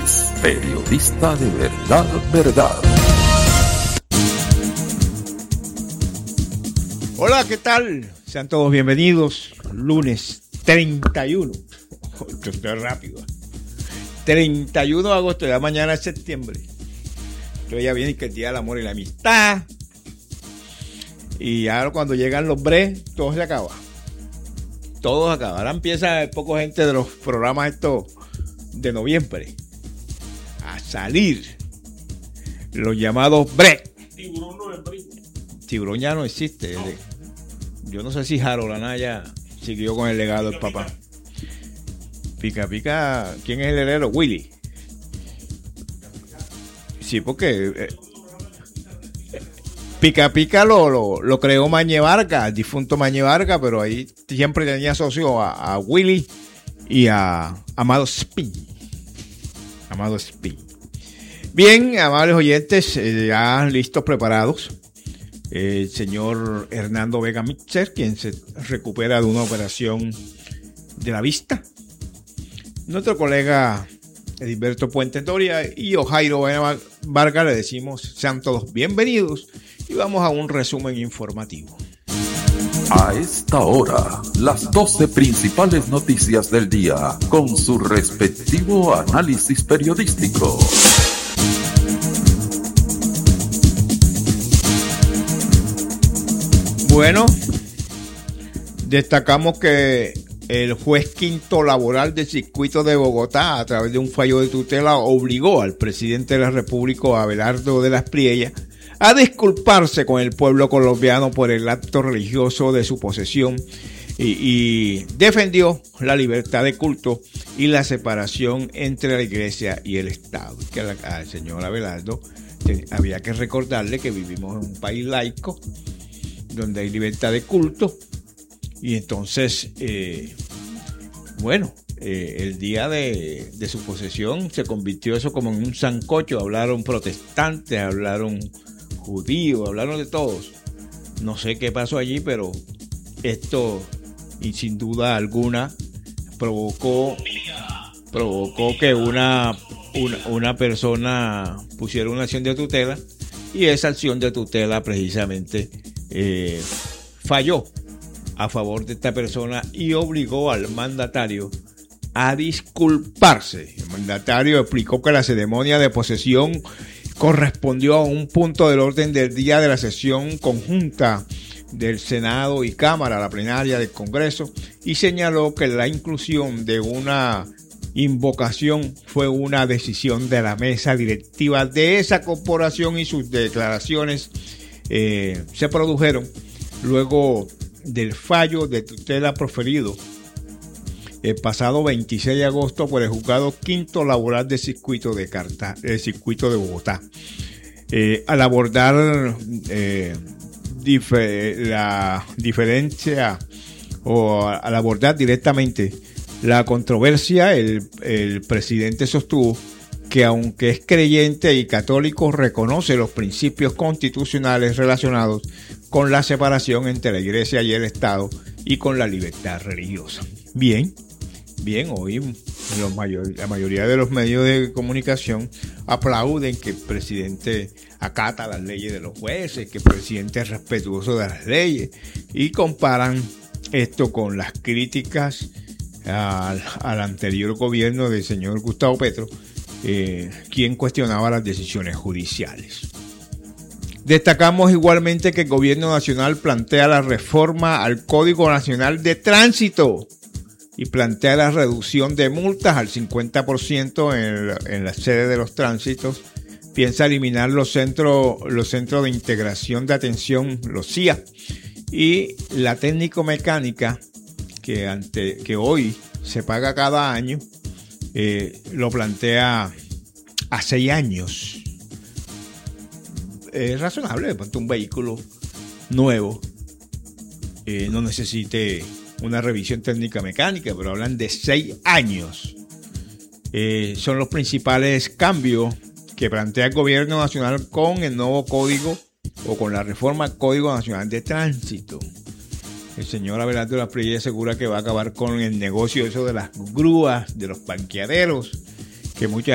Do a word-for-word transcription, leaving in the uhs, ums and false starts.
Análisis, periodista de verdad, verdad. Hola, ¿qué tal? Sean todos bienvenidos. Lunes treinta y uno. Esto está rápido. treinta y uno de agosto, ya mañana es septiembre. Entonces ya viene que el Día del Amor y la Amistad. Y ya cuando llegan los bre, todo se acaba. Todo se acaba. Ahora empieza poca gente de los programas estos de noviembre a salir. Los llamados bre. Tiburón no es bre. Tiburón ya no existe. No. Yo no sé si Harold Anaya siguió con el legado del papá. Pica Pica, ¿quién es el heredero? Willy. Sí, porque eh, Pica Pica lo, lo, lo creó Mañe Vargas, el difunto Mañe Vargas, pero ahí siempre tenía socio a, a Willy y a Amado Spin. Amado Spin. Bien, amables oyentes, eh, ya listos, preparados. El señor Hernando Vega Mixer, quien se recupera de una operación de la vista. Nuestro colega Edilberto Puente Doria y Ojairo Vargas le decimos sean todos bienvenidos y vamos a un resumen informativo. A esta hora, las doce principales noticias del día con su respectivo análisis periodístico. Bueno, destacamos que el juez quinto laboral del circuito de Bogotá, a través de un fallo de tutela, obligó al presidente de la República, Abelardo de las Priellas, a disculparse con el pueblo colombiano por el acto religioso de su posesión y, y defendió la libertad de culto y la separación entre la iglesia y el Estado. Que la, al señor Abelardo eh, había que recordarle que vivimos en un país laico, donde hay libertad de culto, y entonces, eh, bueno, eh, el día de, de su posesión se convirtió eso como en un sancocho. Hablaron protestantes, hablaron judíos, hablaron de todos. No sé qué pasó allí, pero esto, y sin duda alguna, provocó, provocó que una, una, una persona pusiera una acción de tutela, y esa acción de tutela precisamente Eh, falló a favor de esta persona y obligó al mandatario a disculparse. El mandatario explicó que la ceremonia de posesión correspondió a un punto del orden del día de la sesión conjunta del Senado y Cámara, la plenaria del Congreso, y señaló que la inclusión de una invocación fue una decisión de la mesa directiva de esa corporación, y sus declaraciones Eh, se produjeron luego del fallo de tutela proferido el pasado veintiséis de agosto por el juzgado quinto laboral del circuito de Carta, el circuito de Bogotá. Eh, al abordar eh, difer, la diferencia o al abordar directamente la controversia, el, el presidente sostuvo que aunque es creyente y católico, reconoce los principios constitucionales relacionados con la separación entre la iglesia y el Estado y con la libertad religiosa. Bien, bien, hoy los mayor, la mayoría de los medios de comunicación aplauden que el presidente acata las leyes de los jueces, que el presidente es respetuoso de las leyes, y comparan esto con las críticas al, al anterior gobierno del señor Gustavo Petro, Eh, quien cuestionaba las decisiones judiciales. Destacamos igualmente que el gobierno nacional plantea la reforma al Código Nacional de Tránsito y plantea la reducción de multas al cincuenta por ciento en, en la sede de los tránsitos. Piensa eliminar los centros, los centros de integración de atención, los C I A, y la técnico-mecánica que, ante, que hoy se paga cada año. Eh, lo plantea a seis años. Es razonable, de pronto un vehículo nuevo eh, no necesite una revisión técnica mecánica, pero hablan de seis años. Eh, son los principales cambios que plantea el gobierno nacional con el nuevo código o con la reforma al Código Nacional de Tránsito. El señor Abelardo de las Priellas asegura que va a acabar con el negocio eso de las grúas, de los parqueaderos, que mucha